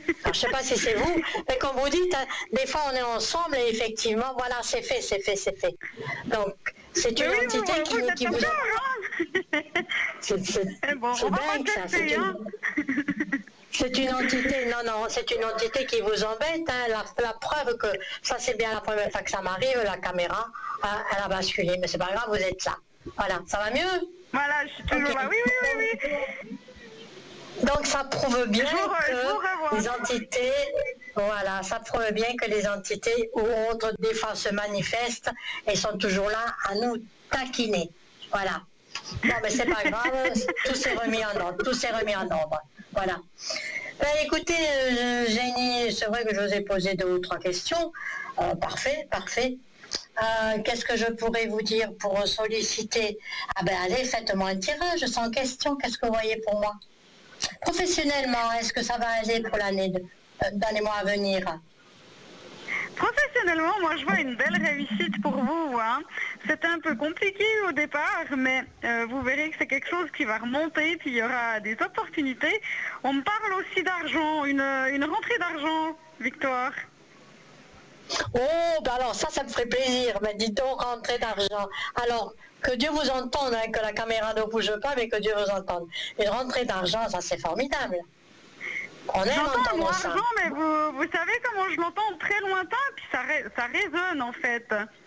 Alors, je sais pas si c'est vous, mais comme vous dites, hein, des fois on est ensemble et effectivement, voilà, c'est fait, c'est fait, c'est fait. Donc, c'est Mais une oui, entité vous êtes qui vous... d'accord, hein? C'est Bon, on c'est va pas dingue ça, chercher, hein. c'est une entité, non, non, c'est une entité qui vous embête, hein, la preuve que ça c'est bien la première fois que ça m'arrive, la caméra, hein, elle a basculé, mais c'est pas grave, vous êtes là. Voilà, ça va mieux? Voilà, je suis toujours Ok. là. Oui, oui, oui, oui. Donc ça prouve bien Je vous que revois. les entités, voilà, ça prouve bien que les entités ou autres des fois se manifestent et sont toujours là à nous taquiner. Voilà. Bon, mais c'est pas grave, tout s'est remis en ordre, tout s'est remis en ordre. Voilà. Ben, écoutez, Jenny, c'est vrai que je vous ai posé 2 ou 3 questions. Parfait, parfait. Qu'est-ce que je pourrais vous dire pour solliciter? Ah ben allez, faites-moi un tirage sans question. Qu'est-ce que vous voyez pour moi? Professionnellement, est-ce que ça va aller pour dans les mois à venir? Professionnellement, moi je vois une belle réussite pour vous, hein. C'était un peu compliqué au départ, mais vous verrez que c'est quelque chose qui va remonter, puis il y aura des opportunités. On me parle aussi d'argent, une rentrée d'argent, Victoire. Oh, ben alors ça me ferait plaisir. Mais dites donc, rentrée d'argent. Alors, que Dieu vous entende, hein, que la caméra ne bouge pas, mais que Dieu vous entende. Une rentrée d'argent, ça c'est formidable. On aime J'entends le mot entendre ça. argent, mais vous savez comment je l'entends très lointain, puis ça résonne en fait.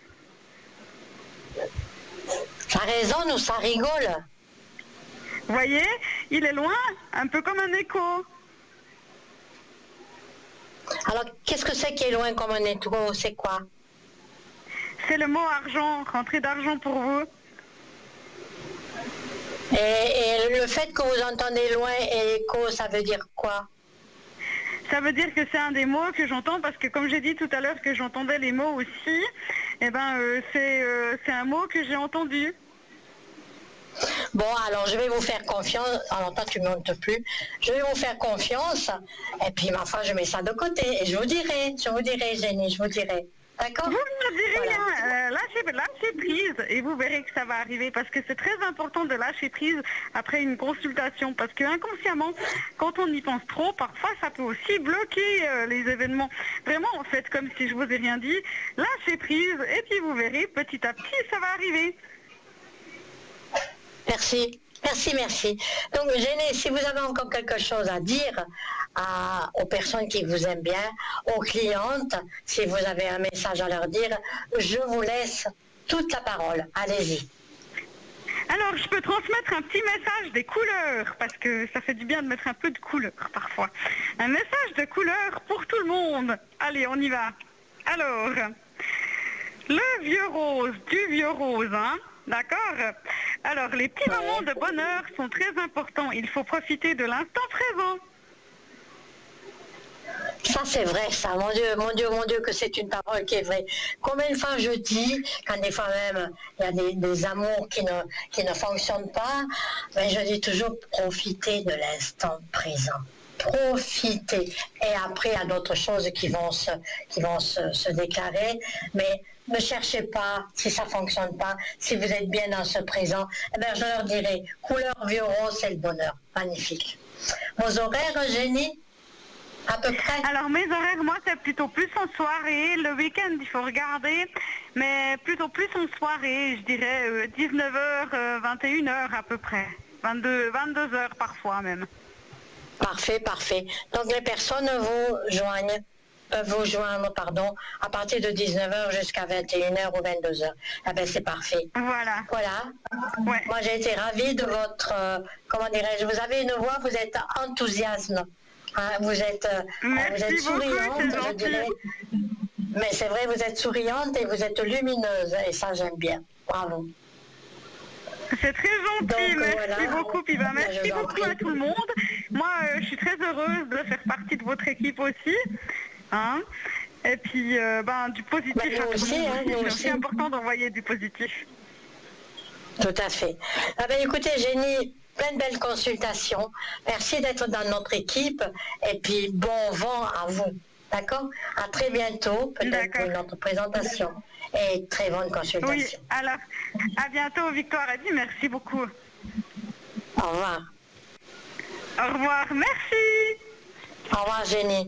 Ça résonne ou ça rigole? Vous voyez, il est loin, un peu comme un écho. Alors, qu'est-ce que c'est qui est loin comme un étau? C'est quoi? C'est le mot argent, rentrée d'argent pour vous. Et le fait que vous entendez loin et écho, ça veut dire quoi? Ça veut dire que c'est un des mots que j'entends parce que comme j'ai dit tout à l'heure que j'entendais les mots aussi, eh ben c'est un mot que j'ai entendu. Bon, alors je vais vous faire confiance. Alors toi, tu ne montes plus. Je vais vous faire confiance. Et puis, ma foi, je mets ça de côté. Et je vous dirai, Jenny, je vous dirai. D'accord? Vous ne me direz Voilà. rien, lâchez prise et vous verrez que ça va arriver parce que c'est très important de lâcher prise après une consultation parce que inconsciemment, quand on y pense trop, parfois ça peut aussi bloquer les événements. Vraiment, faites comme si je vous ai rien dit, lâchez prise et puis vous verrez, petit à petit, ça va arriver. Merci. Merci, merci. Donc, Jenny, si vous avez encore quelque chose à dire aux personnes qui vous aiment bien, aux clientes, si vous avez un message à leur dire, je vous laisse toute la parole. Allez-y. Alors, je peux transmettre un petit message des couleurs, parce que ça fait du bien de mettre un peu de couleur parfois. Un message de couleur pour tout le monde. Allez, on y va. Alors, le vieux rose, du vieux rose, hein, d'accord? Alors, les petits moments de bonheur sont très importants. Il faut profiter de l'instant présent. Ça, c'est vrai, ça. Mon Dieu, mon Dieu, mon Dieu, que c'est une parole qui est vraie. Combien de fois je dis, quand des fois même, il y a des amours qui ne fonctionnent pas, mais je dis toujours, profitez de l'instant présent. Profitez. Et après, il y a d'autres choses qui vont se déclarer, mais ne cherchez pas si ça ne fonctionne pas, si vous êtes bien dans ce présent. Eh bien, je leur dirai, couleur vieux rose, c'est le bonheur. Magnifique. Vos horaires, Jenny? À peu près. Alors mes horaires, moi c'est plutôt plus en soirée, le week-end il faut regarder, mais plutôt plus en soirée, je dirais 19h, 21h à peu près, 22h parfois même. Parfait, parfait. Donc les personnes peuvent vous joindre, pardon, à partir de 19h jusqu'à 21h ou 22h. Ah ben c'est parfait. Voilà. Voilà. Ouais. Moi j'ai été ravie de votre, comment dirais-je, vous avez une voix, vous êtes enthousiasme. Hein, vous êtes souriante, je dirais. Mais c'est vrai, vous êtes souriante et vous êtes lumineuse, et ça j'aime bien. Bravo. C'est très gentil, donc, merci voilà. beaucoup. Puis merci beaucoup à tout le monde. Moi, je suis très heureuse de faire partie de votre équipe aussi. Hein. Et puis, du positif à tout le monde. C'est aussi important d'envoyer du positif. Tout à fait. Ah ben, écoutez, Jenny, plein de belles consultations. Merci d'être dans notre équipe. Et puis, bon vent à vous. D'accord? À très bientôt, peut-être pour notre présentation. Et très bonne consultation. Oui, alors, à bientôt, Victoire. Et puis, merci beaucoup. Au revoir. Au revoir, merci. Au revoir, Jenny.